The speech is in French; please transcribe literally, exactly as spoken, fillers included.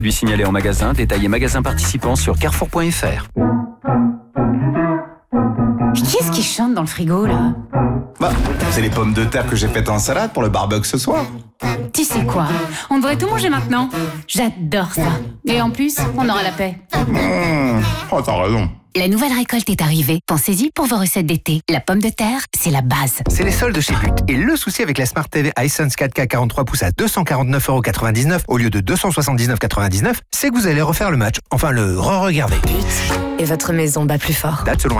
Lui signaler en magasin, détailler magasin participant sur carrefour point f r. Qui est-ce qui chante dans le frigo, là? Bah, c'est les pommes de terre que j'ai faites en salade pour le barbecue ce soir. Tu sais quoi? On devrait tout manger maintenant. J'adore ça. Et en plus, on aura la paix. Mmh. Oh, t'as raison. La nouvelle récolte est arrivée. Pensez-y pour vos recettes d'été. La pomme de terre, c'est la base. C'est les soldes chez But. Et le souci avec la Smart T V Hisense quatre K quarante-trois pouces à deux cent quarante-neuf euros quatre-vingt-dix-neuf au lieu de deux cent soixante-dix-neuf euros quatre-vingt-dix-neuf, c'est que vous allez refaire le match. Enfin, le re-regarder. But. Et votre maison bat plus fort. Date selon